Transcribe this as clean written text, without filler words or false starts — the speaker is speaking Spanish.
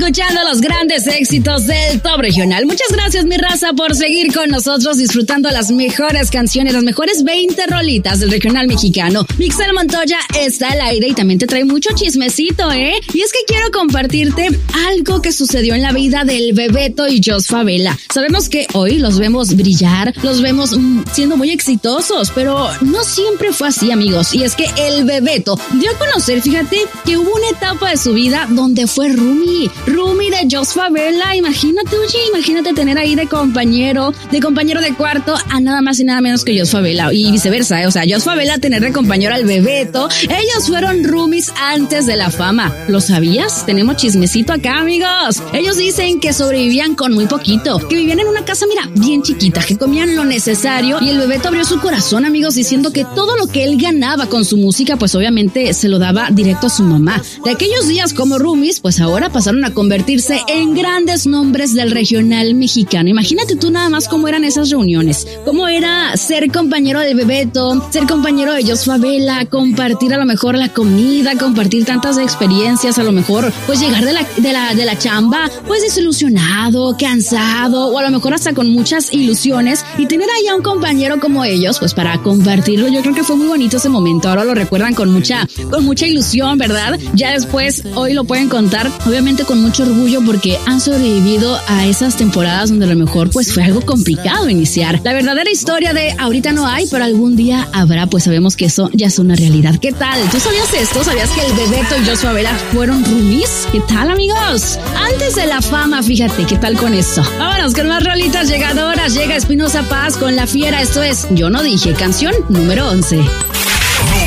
escuchando los grandes éxitos del Top Regional. Muchas gracias, mi raza, por seguir con nosotros disfrutando las mejores canciones, las mejores 20 rolitas del regional mexicano. Mixel Montoya está al aire y también te trae mucho chismecito, ¿eh? Y es que quiero compartirte algo que sucedió en la vida del Bebeto y Jos Favela. Sabemos que hoy los vemos brillar, los vemos siendo muy exitosos, pero no siempre fue así, amigos. Y es que el Bebeto dio a conocer, fíjate, que hubo una etapa de su vida donde fue roomie de Jos Favela. Imagínate, oye, imagínate tener ahí de compañero de cuarto a nada más y nada menos que Jos Favela, y viceversa, ¿eh? O sea, Jos Favela tener de compañero al Bebeto. Ellos fueron roomies antes de la fama. ¿Lo sabías? Tenemos chismecito acá, amigos. Ellos dicen que sobrevivían con muy poquito, que vivían en una casa, mira, bien chiquita, que comían lo necesario, y el Bebeto abrió su corazón, amigos, diciendo que todo lo que él ganaba con su música, pues obviamente se lo daba directo a su mamá. De aquellos días como roomies, pues ahora pasaron a convertirse en grandes nombres del regional mexicano. Imagínate tú nada más cómo eran esas reuniones, cómo era ser compañero del Bebeto, ser compañero de Jos Favela, compartir a lo mejor la comida, compartir tantas experiencias, a lo mejor pues llegar de la chamba pues desilusionado, cansado, o a lo mejor hasta con muchas ilusiones, y tener ahí a un compañero como ellos pues para compartirlo. Yo creo que fue muy bonito ese momento. Ahora lo recuerdan con mucha ilusión, ¿verdad? Ya después, hoy lo pueden contar obviamente con mucho orgullo, porque han sobrevivido a esas temporadas donde a lo mejor pues fue algo complicado iniciar. La verdadera historia de ahorita no hay, pero algún día habrá, pues sabemos que eso ya es una realidad. ¿Qué tal? ¿Tú sabías esto? ¿Sabías que el Bebeto y Jos Favela fueron roomies? ¿Qué tal, amigos? Antes de la fama, fíjate, ¿qué tal con eso? Vámonos con más rolitas llegadoras. Llega Espinosa Paz con La Fiera. Esto es Yo No Dije, canción número 11.